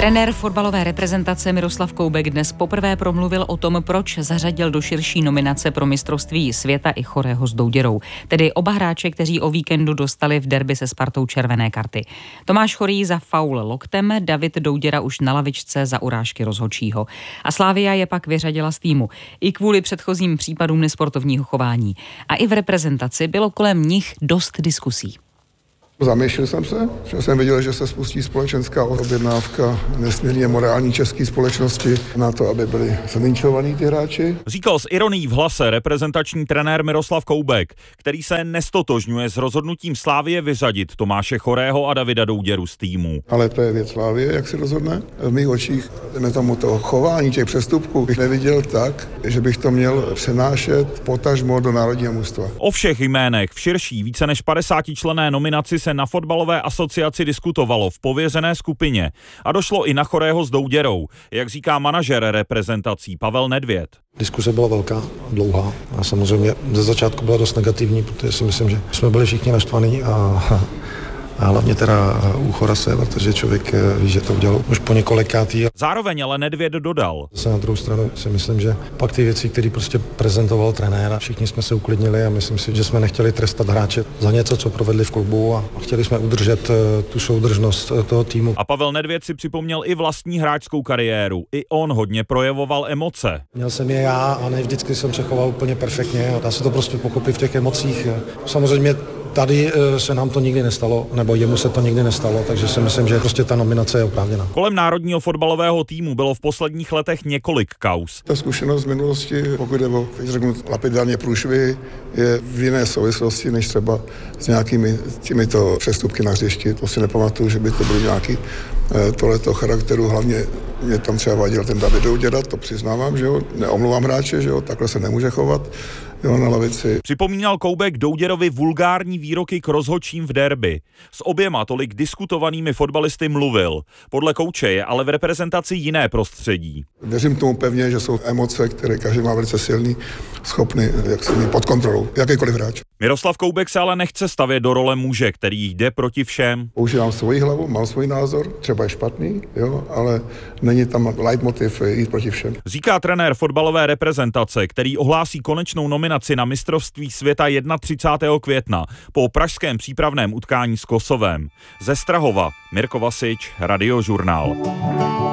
Trenér fotbalové reprezentace Miroslav Koubek dnes poprvé promluvil o tom, proč zařadil do širší nominace pro mistrovství světa i Chorého s Douděrou. Tedy oba hráče, kteří o víkendu dostali v derby se Spartou červené karty. Tomáš Chorý za faul loktem, David Douděra už na lavičce za urážky rozhodčího. A Slavia je pak vyřadila z týmu. I kvůli předchozím případům nesportovního chování. A i v reprezentaci bylo kolem nich dost diskusí. Zamýšlel jsem se, že jsem viděl, že se spustí společenská objednávka nesmírně morální české společnosti na to, aby byli zlinčovaní ty hráči. Říkal s ironií v hlase reprezentační trenér Miroslav Koubek, který se nestotožňuje s rozhodnutím Slavie vyřadit Tomáše Chorého a Davida Douděru z týmu. Ale to je věc Slavie, jak si rozhodne. V mých očích to chování těch přestupků bych neviděl tak, že bych to měl přenášet potažmo do národního mužstva. O všech jménech v širší více než 50členné nominaci se na fotbalové asociaci diskutovalo v pověřené skupině a došlo i na Chorého s Douděrou, jak říká manažer reprezentací Pavel Nedvěd. Diskuse byla velká, dlouhá a samozřejmě ze začátku byla dost negativní, protože si myslím, že jsme byli všichni naštvaní a hlavně teda u Chorase, protože člověk ví, že to udělal už po několikátý. Zároveň ale Nedvěd dodal. Zase na druhou stranu si myslím, že pak ty věci, které prostě prezentoval trenér, všichni jsme se uklidnili a myslím si, že jsme nechtěli trestat hráče za něco, co provedli v klubu a chtěli jsme udržet tu soudržnost toho týmu. A Pavel Nedvěd si připomněl i vlastní hráčskou kariéru. I on hodně projevoval emoce. Měl jsem je já a ne vždycky jsem se choval úplně perfektně a dá se to prostě pochopit v těch emocích. Samozřejmě tady se nám to nikdy nestalo, nebo jemu se to nikdy nestalo, takže si myslím, že prostě ta nominace je oprávněná. Kolem národního fotbalového týmu bylo v posledních letech několik kauz. Ta zkušenost z minulosti, pokud je o, řeknu, lapidárně průšvihy, je v jiné souvislosti, než třeba s nějakými těmito přestupky na hřišti. To si nepamatuju, že by to byly nějaký tohleto charakteru, hlavně mě tam třeba vadil ten David Douděra, to přiznávám, že jo, neomluvám hráče, že jo, takhle se nemůže chovat. Jo, na lavici. Připomínal Koubek Douděrovi vulgární výroky k rozhodčím v derby. S oběma tolik diskutovanými fotbalisty mluvil. Podle kouče je ale v reprezentaci jiné prostředí. Věřím tomu pevně, že jsou emoce, které každý má velice silný, schopný, jak se mít pod kontrolou, jakýkoliv hráč. Miroslav Koubek se ale nechce stavět do role muže, který jde proti všem. Používám svoji hlavu, mám svůj názor, třeba je špatný, jo, ale není tam leitmotiv jít proti všem. Říká trenér fotbalové reprezentace, který ohlásí konečnou nominaci na mistrovství světa 31. května po pražském přípravném utkání s Kosovem. Ze Strahova Mirko Vasič, Radiožurnál.